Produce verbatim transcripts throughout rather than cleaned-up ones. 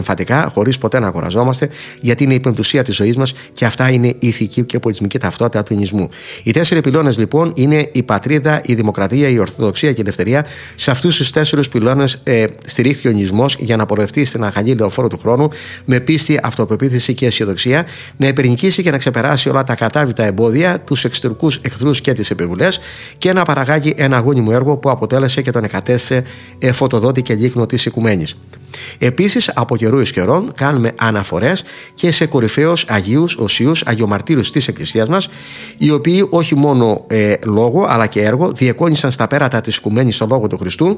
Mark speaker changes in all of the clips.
Speaker 1: εμφατικά, χωρίς ποτέ να αγοραζόμαστε, γιατί είναι η πεμπτουσία της ζωής μας και αυτά είναι η ηθική και πολιτισμική ταυτότητα του ελληνισμού. Οι τέσσερις πυλώνες λοιπόν είναι η πατρίδα, η δημοκρατία, η ορθοδοξία και η ελευθερία. Σε αυτούς τους τέσσερις πυλώνες ε, στηρίχθηκε ο ελληνισμός για να πορευτεί στην αχαλή λεωφόρο του χρόνου με πίστη, αυτοπεποίθηση και αισιοδοξία, να υπερνικήσει και να ξεπεράσει όλα τα κατάβητα εμπόδια, τους εξωτερικούς εχθρούς και τις επιβουλές και να παραγάγει ένα αγώνιμο έργο που αποτέλεσε και τον εκατέστησε ε, φωτοδότη και λίκνο της οικουμένης. Επίσης, από καιρού εις καιρών κάνουμε αναφορές και σε κορυφαίους Αγίους, Οσίους, Αγιομαρτύρους της Εκκλησίας μας, οι οποίοι όχι μόνο ε, λόγο αλλά και έργο διεκόνησαν στα πέρατα της οικουμένης στο λόγο του Χριστού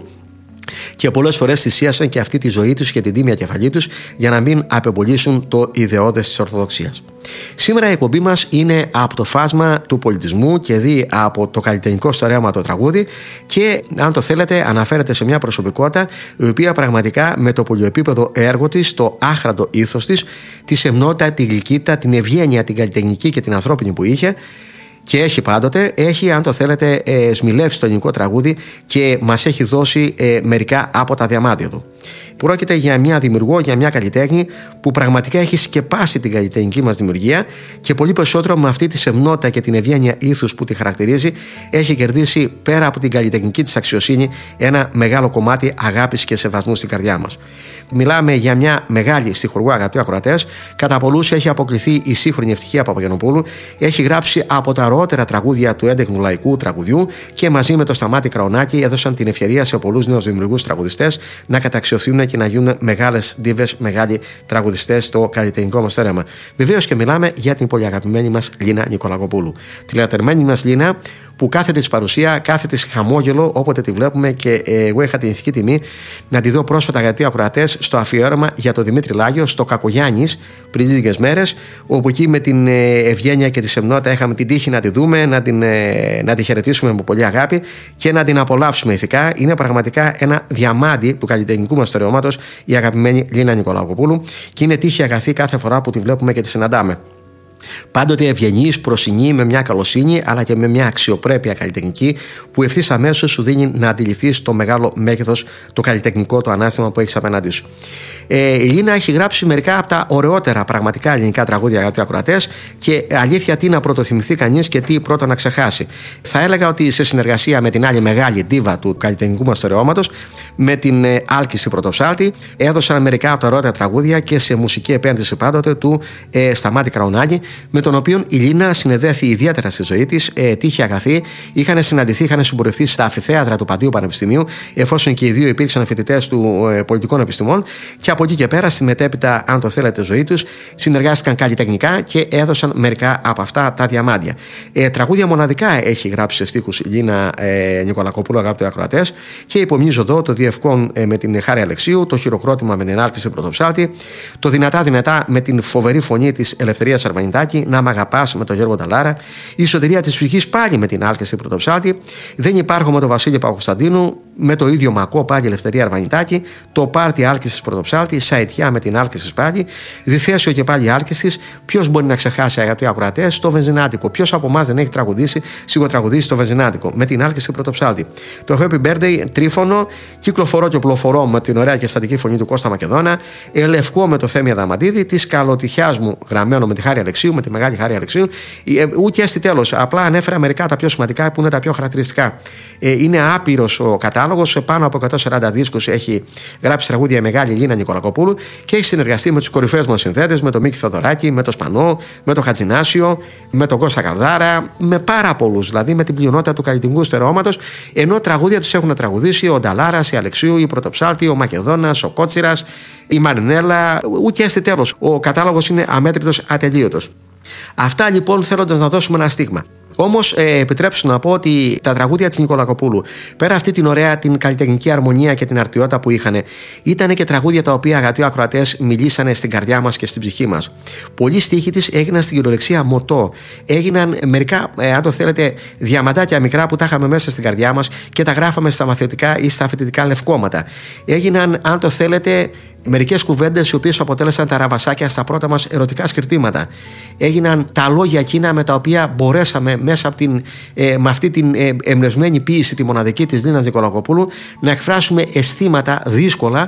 Speaker 1: και πολλές φορές θυσίασαν και αυτή τη ζωή τους και την τίμια κεφαλή τους για να μην απεμπολίσουν το ιδεώδες της Ορθοδοξίας. Σήμερα η εκπομπή μας είναι από το φάσμα του πολιτισμού και δει από το καλλιτεχνικό στερέωμα το τραγούδι και αν το θέλετε αναφέρεται σε μια προσωπικότητα η οποία πραγματικά με το πολυεπίπεδο έργο της, το άχραντο ήθος της, τη σεμνότητα, τη γλυκύτητα, την ευγένεια, την καλλιτεχνική και την ανθρώπινη που είχε και έχει πάντοτε, έχει αν το θέλετε ε, σμιλεύσει το ελληνικό τραγούδι και μας έχει δώσει ε, μερικά από τα διαμάντια του. Πρόκειται για μια δημιουργό, για μια καλλιτέχνη που πραγματικά έχει σκεπάσει την καλλιτεχνική μας δημιουργία και πολύ περισσότερο με αυτή τη σεμνότητα και την ευγένεια ήθους που τη χαρακτηρίζει έχει κερδίσει πέρα από την καλλιτεχνική της αξιοσύνη ένα μεγάλο κομμάτι αγάπης και σεβασμού στην καρδιά μας. Μιλάμε για μια μεγάλη στιχουργό, αγαπητοί ακροατές. Κατά πολλούς έχει αποκληθεί η σύγχρονη Ευτυχία Παπαγιαννοπούλου. Έχει γράψει από τα αργότερα τραγούδια του έντεχνου λαϊκού τραγουδιού και μαζί με το Σταμάτη Κραουνάκη έδωσαν την ευκαιρία σε πολλούς νέους δημιουργούς τραγουδιστές να καταξιωθούν και να γίνουν μεγάλες ντίβες, μεγάλοι τραγουδιστές στο καλλιτεχνικό μας στερέωμα. Βεβαίως και μιλάμε για την πολύ αγαπημένη μας Λίνα Νικολακοπούλου. Τη λατρεμένη μας Λίνα που κάθεται της παρουσία, κάθεται χαμόγελο όποτε τη βλέπουμε και εγώ είχα την ηθική τιμή να τη δω πρόσφατα, αγαπητοί ακροατές, στο αφιέρωμα για τον Δημήτρη Λάγιο στο Κακογιάννης πριν λίγες μέρες, όπου εκεί με την ευγένεια και τη σεμνότητα είχαμε την τύχη να τη δούμε, να, την, να τη χαιρετήσουμε με πολύ αγάπη και να την απολαύσουμε ηθικά. Είναι πραγματικά ένα διαμάντι του καλλιτεχνικού μας στερεώματος η αγαπημένη Λίνα Νικολακοπούλου και είναι τύχη αγαθή κάθε φορά που τη βλέπουμε και τη συναντάμε. Πάντοτε ευγενής, προσινή, με μια καλοσύνη αλλά και με μια αξιοπρέπεια καλλιτεχνική που ευθύς αμέσως σου δίνει να αντιληφθείς το μεγάλο μέγεθος, το καλλιτεχνικό, το ανάστημα που έχεις απέναντί σου. Ε, η Λίνα έχει γράψει μερικά από τα ωραιότερα πραγματικά ελληνικά τραγούδια, αγαπητοί ακροατές, και αλήθεια τι να πρωτοθυμηθεί κανείς και τι πρώτα να ξεχάσει. Θα έλεγα ότι σε συνεργασία με την άλλη μεγάλη ντίβα του καλλιτεχνικού μας στερεώματος, με την ε, Άλκηση Πρωτοψάλτη, έδωσαν μερικά από τα ωραιότερα τραγούδια και σε μουσική επένδυση πάντοτε του ε, Σταμάτη Κραουνάκη, με τον οποίο η Λίνα συνεδέθη ιδιαίτερα στη ζωή της, ε, τύχη αγαθή, είχαν συναντηθεί, είχαν συμπορευτεί στα αμφιθέατρα του Παντίου Πανεπιστημίου, εφόσον και οι δύο υπήρξαν φοιτητές του ε, πολιτικών επιστημών, και από εκεί και πέρα, στη μετέπειτα, αν το θέλετε, ζωή τους, συνεργάστηκαν καλλιτεχνικά και έδωσαν μερικά από αυτά τα διαμάντια. Ε, τραγούδια μοναδικά έχει γράψει σε στίχους η Λίνα ε, Νικολακοπούλου, αγαπητοί ακροατές, και υπομνίζω εδώ το Διευκόν ε, με την Χάρη Αλεξίου, το Χειροκρότημα με την Άλκηση Πρωτοψάλτη, το Δυνατά Δυνατά με την φοβερή φωνή της Ελευθερίας Αρβανιτάκη, Να μ' αγαπάς με τον Γιώργο Ταλάρα, η Σωτηρία της Ψυχής πάλι με την Άλκηση Πρωτοψάλτη, Δεν υπάρχω με τον Βασίλη Παπακοσταντίνου, με το ίδιο Μακό πάλι Ελευθερία Αρβανιτάκη, το Πάρτι Άλκησης Πρωτοψάλτη, Σαιτιά με την Άλκησης πάλι, Διθέσιο και πάλι Άλκησης. Ποιος μπορεί να ξεχάσει, αγαπητοί ακροατές, το Βενζινάτικο? Ποιος από εμάς δεν έχει τραγουδήσει, σιγοτραγουδήσει το Βενζινάτικο με την Άλκηση Πρωτοψάλτη? Το Happy Birthday Τρίφωνο, Κυκλοφορώ και Οπλοφορώ με την ωραία και στατική φωνή του Κώστα Μακεδόνα, Ελευκό με το Θέμη Αδαμαντίδη, Τη Καλοτυχιάς μου γραμμένο με τη Χάρη Αλεξίου, με τη μεγάλη Χάρη Αλεξίου, ούτε στη τέλος. Απλά ανέφερα μερικά τα πιο σημαντικά που είναι τα πιο χαρακτηριστικά. Ε, είναι άπειρος ο κατάλογος, σε πάνω από εκατόν σαράντα δίσκους έχει γράψει τραγούδια η μεγάλη Λίνα Νικολακοπούλου και έχει συνεργαστεί με τους κορυφαίους μας συνθέτες, με τον Μίκη Θοδωράκη, με τον Σπανό, με τον Χατζινάσιο, με τον Κώστα Καλδάρα, με πάρα πολλούς, δηλαδή με την πλειονότητα του καλλιτεχνικού στερεώματος, ενώ τραγούδια τους έχουν τραγουδήσει ο Νταλάρας, η Αλεξίου, η Πρωτοψάλτη, ο Μακεδόνας, ο Κότσιρας, η Μαρινέλα, ούτε στη τέλος. Ο κατάλογος είναι αμέτρητος, ατελείωτος. Αυτά λοιπόν θέλοντας να δώσουμε ένα στίγμα. Όμως ε, επιτρέψτε να πω ότι τα τραγούδια της Νικολακοπούλου, πέρα αυτή την ωραία την καλλιτεχνική αρμονία και την αρτιότητα που είχαν, ήταν και τραγούδια τα οποία, αγαπητοί ακροατές, μιλήσανε στην καρδιά μας και στην ψυχή μας. Πολλοί στίχοι της έγιναν στην κυριολεξία μοτό. Έγιναν μερικά, ε, αν το θέλετε, διαμαντάκια μικρά που τα είχαμε μέσα στην καρδιά μας και τα γράφαμε στα μαθητικά ή στα φοιτητικά λευκόματα. Έγιναν, αν το θέλετε, μερικές κουβέντες οι οποίες αποτέλεσαν τα ραβασάκια στα πρώτα μας ερωτικά σκυρτήματα. Έγιναν τα λόγια εκείνα με τα οποία μπορέσαμε μέσα από την, ε, με αυτή την ε, εμπνευσμένη ποίηση τη μοναδική της Λίνας Νικολακοπούλου να εκφράσουμε αισθήματα δύσκολα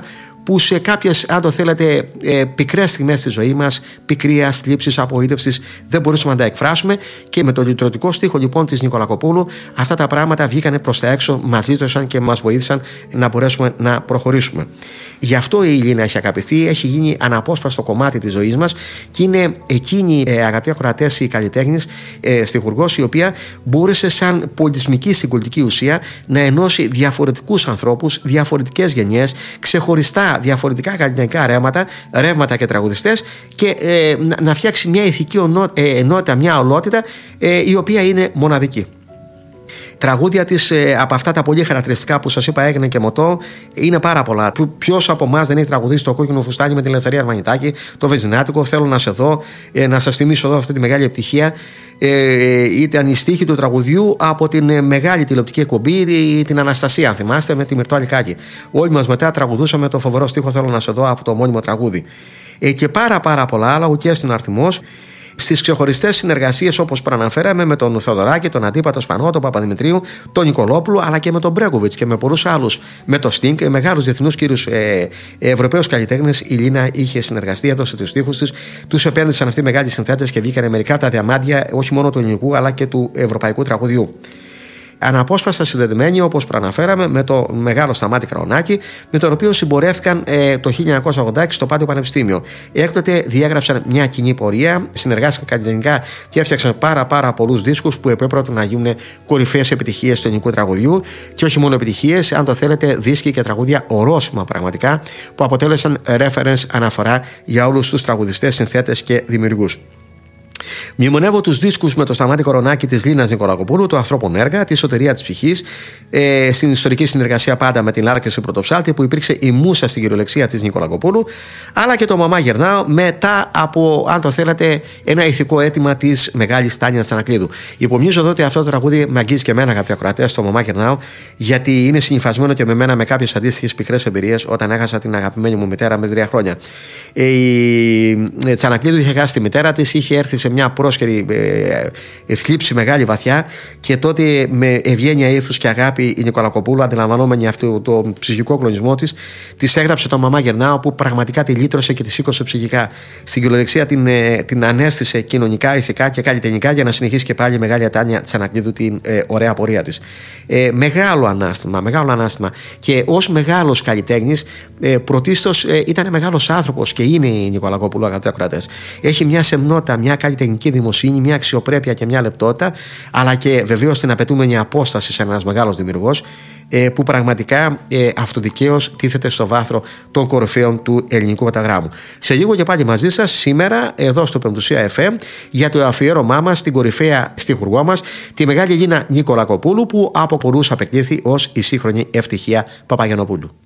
Speaker 1: που σε κάποιες, αν το θέλετε, πικρές στιγμές στη ζωή μας, πικρίας, θλίψης, απογοήτευσης, δεν μπορούσαμε να τα εκφράσουμε, και με το λυτρωτικό στίχο λοιπόν της Νικολακοπούλου αυτά τα πράγματα βγήκανε προς τα έξω, μας λύτρωσαν και μας βοήθησαν να μπορέσουμε να προχωρήσουμε. Γι' αυτό η Ιλίνα έχει αγαπηθεί, έχει γίνει αναπόσπαστο κομμάτι της ζωής μας και είναι εκείνη, ε, αγαπητοί ακροατές, η καλλιτέχνης, ε, στιχουργός, η οποία μπόρεσε σαν πολιτισμική στην κουλτική ουσία να ενώσει διαφορετικούς ανθρώπους, διαφορετικές γενιές, ξεχωριστά διαφορετικά καλλιτεχνικά ρεύματα, ρεύματα και τραγουδιστές, και ε, να, να φτιάξει μια ηθική ονό, ε, ενότητα, μια ολότητα, ε, η οποία είναι μοναδική. Τραγούδια της, ε, από αυτά τα πολύ χαρακτηριστικά που σας είπα, έγινε και μοτό, είναι πάρα πολλά. Ποιος από εμάς δεν έχει τραγουδίσει το Κόκκινο Φουστάνι με την Ελευθερία Αρμανιτάκη, το Βεζινάτικο, Θέλω να σε δω, ε, να σας θυμίσω εδώ αυτή τη μεγάλη επιτυχία. Ε, ήταν η στίχη του τραγουδιού από την ε, μεγάλη τηλεοπτική εκπομπή, την Αναστασία, αν θυμάστε, με τη Μυρτώ Αλικάκη. Όλοι μας μετά τραγουδούσαμε το φοβερό στίχο Θέλω να σε δω από το μόνιμο τραγούδι. Ε, και πάρα πάρα πολλά άλλα, ο Κιέστην Αρθιμός. Στις ξεχωριστές συνεργασίες, όπως προαναφέραμε, με τον Θοδωράκη, τον Αντίπατο Σπανό, τον Παπαδημητρίου, τον Νικολόπουλο, αλλά και με τον Μπρέκοβιτς και με πολλούς άλλους, με το Στίνγκ, μεγάλους διεθνούς κύριους ε, Ευρωπαίους καλλιτέχνες, η Λίνα είχε συνεργαστεί, έδωσε τους στίχους της, τους επένδυσαν αυτοί οι μεγάλοι συνθέτες και βγήκαν μερικά τα διαμάντια, όχι μόνο του ελληνικού αλλά και του ευρωπαϊκού τραγουδιού. Αναπόσπαστα συνδεδεμένοι, όπως προαναφέραμε, με το μεγάλο Σταμάτη Κραουνάκη, με τον οποίο συμπορεύτηκαν ε, το χίλια εννιακόσια ογδόντα έξι στο Πάντιο Πανεπιστήμιο. Έκτοτε διέγραψαν μια κοινή πορεία, συνεργάστηκαν καλλιτεχνικά και έφτιαξαν πάρα, πάρα πολλούς δίσκους που επέπρεπε να γίνουν κορυφαίες επιτυχίες του ελληνικού τραγουδιού, και όχι μόνο επιτυχίες, αν το θέλετε, δίσκοι και τραγούδια ορόσημα πραγματικά, που αποτέλεσαν reference, αναφορά για όλους τους τραγουδιστές, συνθέτες και δημιουργούς. Μνημονεύω τους δίσκους με το Σταμάτη Κορονάκη της Λίνας Νικολακοπούλου, το Ανθρώπων Έργα, τη Σωτηρία της Ψυχής, ε, στην ιστορική συνεργασία πάντα με την Λάρκεση Πρωτοψάλτη, που υπήρξε η μούσα στην κυριολεξία της Νικολακοπούλου, αλλά και το Μαμά Γερνάω, μετά από, αν το θέλετε, ένα ηθικό αίτημα της μεγάλης Τάνιας Τσανακλείδου. Υπομνίζω εδώ ότι αυτό το τραγούδι με αγγίζει και εμένα, αγαπητοί ακροατές, το Μαμά Γερνάω, γιατί είναι συνυφασμένο και με μένα με κάποιες αντίστοιχες πικρές εμπειρίες όταν έχασα την αγαπημένη μου μητέρα με τρία χρόνια. Ε, η Τσανακλείδου είχε χάσει τη μητέρα της, είχε έρθει σε μια πρόσχερη ε, θλίψη μεγάλη βαθιά, και τότε με ευγένεια ήθους και αγάπη η Νικολακοπούλου, αντιλαμβανόμενη αυτό το ψυχικό κλονισμό της, της έγραψε το Μαμά Γερνάω, που πραγματικά τη λύτρωσε και τη σήκωσε ψυχικά. Στην κυριολεξία την, ε, την ανέστησε κοινωνικά, ηθικά και καλλιτεχνικά, για να συνεχίσει και πάλι η μεγάλη Τάνια Τσανακλείδου την ε, ωραία πορεία της. Ε, μεγάλο ανάστημα, μεγάλο ανάστημα. Και ως μεγάλος καλλιτέχνης, ε, πρωτίστως ε, ήταν μεγάλος άνθρωπος και είναι η Νικολακοπούλου, αγαπητοί ακροατές. Έχει μια σεμνότητα, μια καλλιτεχνική δημοσύνη, μια αξιοπρέπεια και μια λεπτότητα, αλλά και βεβαίως την απαιτούμενη απόσταση σε ένας μεγάλος δημιουργός, ε, που πραγματικά ε, αυτοδικαίως τίθεται στο βάθρο των κορυφαίων του ελληνικού μεταγράμμου. Σε λίγο και πάλι μαζί σας σήμερα, εδώ στο Πεμπτουσία εφ εμ, για το αφιέρωμά μας στην κορυφαία στιχουργό μας, τη μεγάλη Λίνα Νικολακοπούλου, που από πολλούς απεκτήθη ως η σύγχρονη Ευτυχία Παπαγιαννοπούλου.